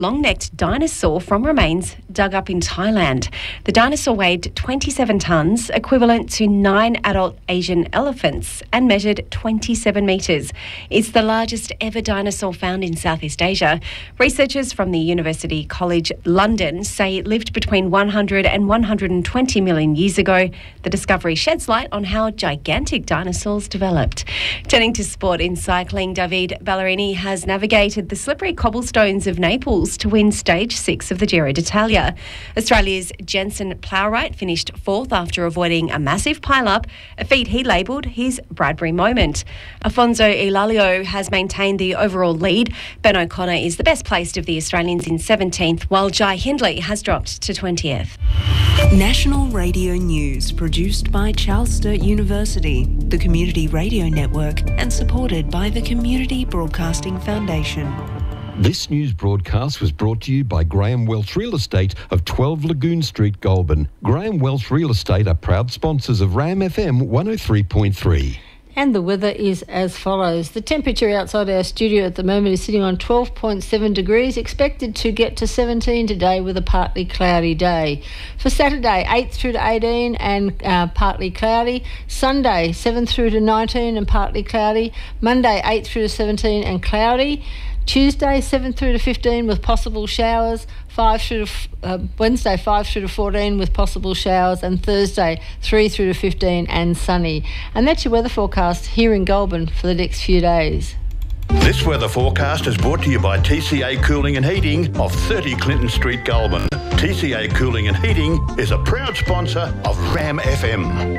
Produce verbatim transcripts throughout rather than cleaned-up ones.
long-necked dinosaur from remains dug up in Thailand. The dinosaur weighed twenty-seven tonnes, equivalent to nine adult Asian elephants, and measured twenty-seven metres. It's the largest ever dinosaur found in Southeast Asia. Researchers from the University College London say it lived between one hundred and one hundred twenty million years ago. The discovery sheds light on how gigantic dinosaurs developed. Turning to sport in cycling, David Ballerini has navigated the slippery cobblestones of Naples to win stage six of the Giro d'Italia. Australia's Jensen Plowright finished fourth after avoiding a massive pile-up, a feat he labelled his Bradbury moment. Afonso Elalio has maintained the overall lead. Ben O'Connor is the best placed of the Australians in seventeenth, while Jai Hindley has dropped to twentieth. National Radio News, produced by Charles Sturt University, the Community Radio Network, and supported by the Community Broadcasting Foundation. This news broadcast was brought to you by Graham Welch Real Estate of twelve Lagoon Street, Goulburn. Graham Welch Real Estate are proud sponsors of RAM F M one oh three point three. And the weather is as follows. The temperature outside our studio at the moment is sitting on twelve point seven degrees, expected to get to seventeen today with a partly cloudy day. For Saturday, eight through to eighteen and uh, partly cloudy. Sunday, seven through to nineteen and partly cloudy. Monday, eight through to seventeen and cloudy. Tuesday, seven through to fifteen with possible showers. Five through to, uh, Wednesday, five through to fourteen with possible showers. And Thursday, three through to fifteen and sunny. And that's your weather forecast here in Goulburn for the next few days. This weather forecast is brought to you by T C A Cooling and Heating of thirty Clinton Street, Goulburn. T C A Cooling and Heating is a proud sponsor of RAM F M.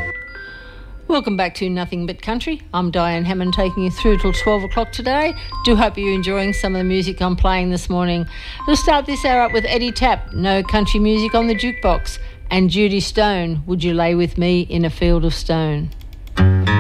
Welcome back to Nothing But Country. I'm Diane Hammond, taking you through till twelve o'clock today. Do hope you're enjoying some of the music I'm playing this morning. We'll start this hour up with Eddie Tapp, No Country Music on the Jukebox, and Judy Stone, Would You Lay With Me in a Field of Stone.